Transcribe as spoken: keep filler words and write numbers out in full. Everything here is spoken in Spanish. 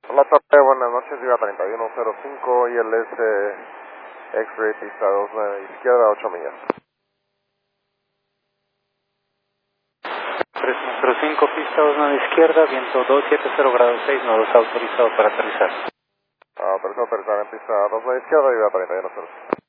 Hola, Tape, buenas noches, Viva treinta y uno cero cinco y el S X-Ray pista dos nueve izquierda, ocho millas. tres cero cinco, pista dos nueve izquierda, viento dos siete cero grados seis, nodos autorizado para aterrizar. Autorizado a aterrizar en pista dos nueve izquierda, Viva treinta y uno cero cinco.